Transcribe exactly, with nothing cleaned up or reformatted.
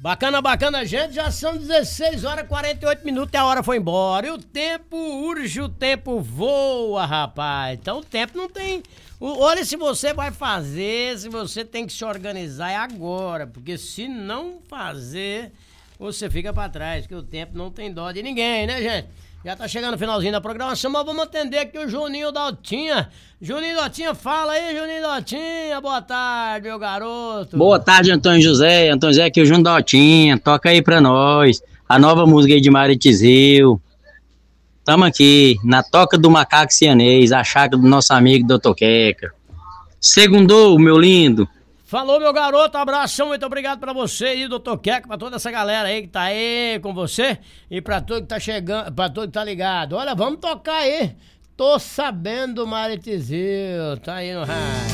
Bacana, bacana, gente. Já são dezesseis horas e quarenta e oito minutos e a hora foi embora. E o tempo urge, o tempo voa, rapaz. Então o tempo não tem... Olha, se você vai fazer, se você tem que se organizar, é agora. Porque se não fazer, você fica pra trás. Porque o tempo não tem dó de ninguém, né, gente? Já tá chegando o finalzinho da programação, mas vamos atender aqui o Juninho Daltinha. Juninho Daltinha, fala aí, Juninho Daltinha. Boa tarde, meu garoto. Boa tarde, Antônio José. Antônio José aqui, o Juninho Daltinha. Toca aí pra nós. A nova música aí de Maritizil. Tamo aqui, na Toca do Macaco Cianês, a chácara do nosso amigo doutor Queca. Segundou, meu lindo. Falou, meu garoto, abração, muito obrigado pra você e doutor Queca, pra toda essa galera aí que tá aí com você e pra todo que tá chegando, pra todo que tá ligado. Olha, vamos tocar aí. Tô sabendo, Maritizil, tá aí no rádio.